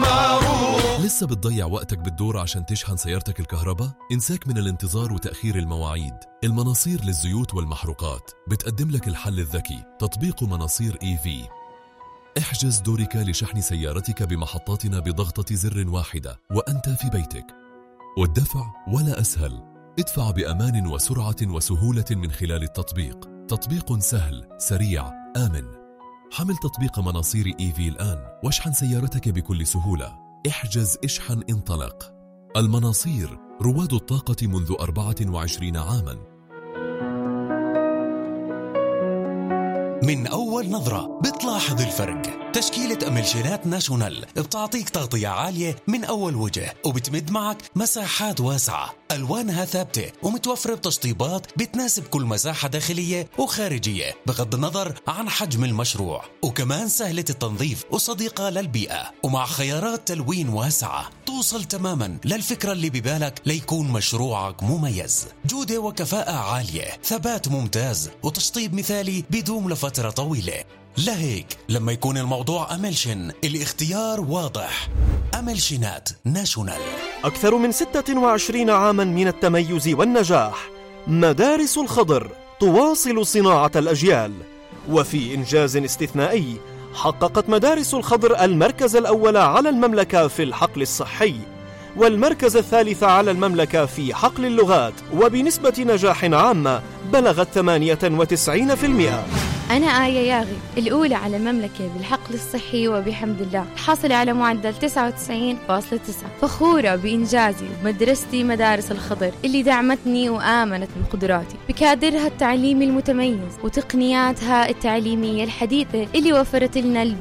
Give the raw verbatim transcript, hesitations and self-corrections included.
معروف. لسه بتضيع وقتك بالدور عشان تشحن سيارتك الكهرباء؟ انساك من الانتظار وتأخير المواعيد. المناصير للزيوت والمحروقات بتقدم لك الحل الذكي، تطبيق مناصير إي في. احجز دورك لشحن سيارتك بمحطاتنا بضغطة زر واحدة وأنت في بيتك. والدفع ولا أسهل، ادفع بأمان وسرعة وسهولة من خلال التطبيق. تطبيق سهل، سريع، آمن. حمل تطبيق مناصير إي في الآن واشحن سيارتك بكل سهولة. احجز، اشحن، انطلق. المناصير، رواد الطاقة منذ أربعة وعشرين عاما. من أول نظرة بتلاحظ الفرق. تشكيلة أملشينات ناشونال بتعطيك تغطية عالية من أول وجه، وبتمد معك مساحات واسعة، ألوانها ثابتة ومتوفرة بتشطيبات بتناسب كل مساحة داخلية وخارجية بغض النظر عن حجم المشروع، وكمان سهلة التنظيف وصديقة للبيئة، ومع خيارات تلوين واسعة توصل تماما للفكرة اللي ببالك ليكون مشروعك مميز. جودة وكفاءة عالية، ثبات ممتاز، وتشطيب مثالي بيدوم لفترة طويلة. لهيك لما يكون الموضوع أملشن الاختيار واضح. أملشنات ناشونال. أكثر من ستة وعشرين عاما من التميز والنجاح. مدارس الخضر تواصل صناعة الأجيال، وفي إنجاز استثنائي حققت مدارس الخضر المركز الأول على المملكة في الحقل الصحي، والمركز الثالث على المملكة في حقل اللغات، وبنسبة نجاح عامة بلغت ثمانية وتسعين بالمئة. أنا آية ياغي الأولى على المملكة بالحقل الصحي وبحمد الله، حاصلة على معدل تسعة وتسعين فاصلة تسعة. فخورة بإنجازي ومدرستي مدارس الخضر اللي دعمتني وآمنت بقدراتي، بكادرها التعليمي المتميز وتقنياتها التعليمية الحديثة اللي وفرت لنا